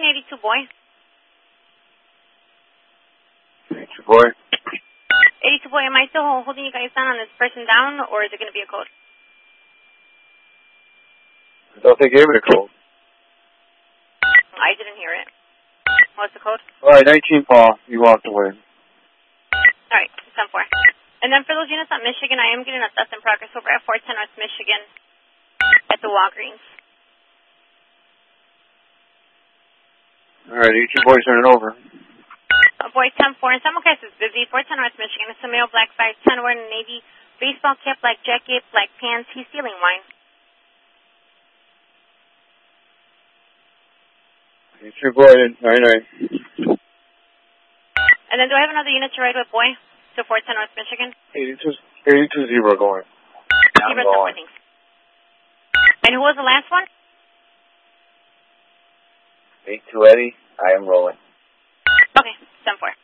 82 boy. 82 boy. 82 boy, am I still holding you guys down on this person down, or is it going to be a code? I thought they gave it a code. I didn't hear it. What's the code? All right, 19 Paul. You walked away. All right, 10-4. And then for those units on Michigan, I am getting a theft in progress over at 410 North Michigan at the Walgreens. All right, 18 boys turning over. Boy 10-4, and simulcast is busy. 410 North Michigan, it's a male, black 5'10", wearing a navy baseball cap, black jacket, black pants. He's stealing wine. 82 boy, 99. And then do I have another unit to ride with, boy? To 410 North Michigan? 82 zero going. I'm going. Thanks. And who was the last one? 82 Eddie, I am rolling. Okay, 10-4.